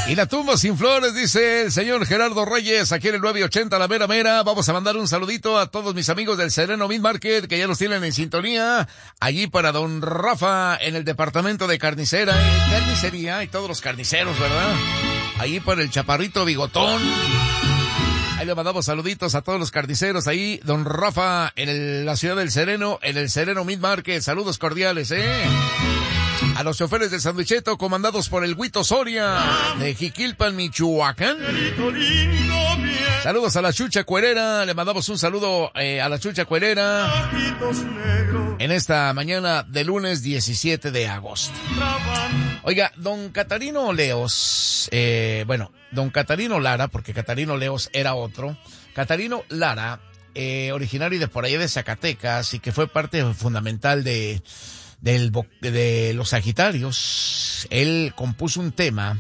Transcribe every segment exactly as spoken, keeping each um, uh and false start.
Y la tumba sin flores, dice el señor Gerardo Reyes, aquí en el nueve ochenta La Mera Mera. Vamos a mandar un saludito a todos mis amigos del Sereno Meat Market, que ya los tienen en sintonía. Allí para don Rafa, en el departamento de carnicera, eh, carnicería, y todos los carniceros, ¿verdad? Allí para el Chaparrito Bigotón. Ahí le mandamos saluditos a todos los carniceros ahí. Don Rafa, en el, la ciudad del Sereno, en el Sereno Meat Market. Saludos cordiales, ¿eh? A los choferes del Sandwicheto, comandados por el Huito Soria, de Jiquilpan, Michoacán. Saludos a la Chucha Cuerera. Le mandamos un saludo eh, a la Chucha Cuerera en esta mañana de lunes diecisiete de agosto. Oiga, don Catarino Leos, eh, bueno, don Catarino Lara, porque Catarino Leos era otro. Catarino Lara, eh, originario de por allá de Zacatecas y que fue parte fundamental de... Del, de los Sagitarios. Él compuso un tema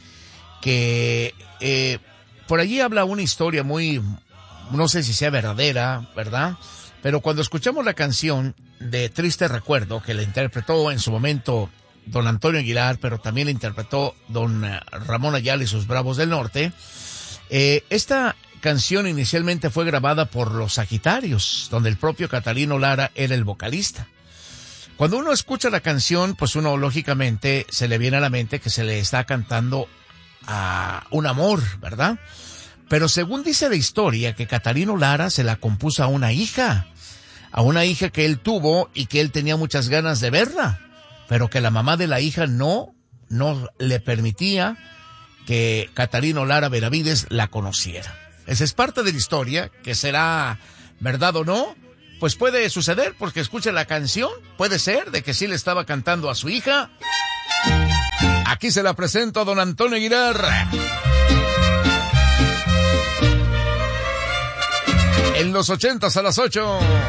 que eh, por allí habla una historia muy, no sé si sea verdadera, ¿verdad? Pero cuando escuchamos la canción de Triste Recuerdo, que la interpretó en su momento don Antonio Aguilar, pero también la interpretó don Ramón Ayala y sus Bravos del Norte, eh, esta canción inicialmente fue grabada por los Sagitarios, donde el propio Catarino Lara era el vocalista. Cuando uno escucha la canción, pues uno lógicamente se le viene a la mente que se le está cantando a un amor, ¿verdad? Pero según dice la historia, que Catarino Lara se la compuso a una hija, a una hija que él tuvo y que él tenía muchas ganas de verla, pero que la mamá de la hija no, no le permitía que Catarino Lara Benavides la conociera. Esa es parte de la historia, que será verdad o no. Pues puede suceder, porque escucha la canción, puede ser de que sí le estaba cantando a su hija. Aquí se la presento a don Antonio Aguilar. En los ochentas a las ocho.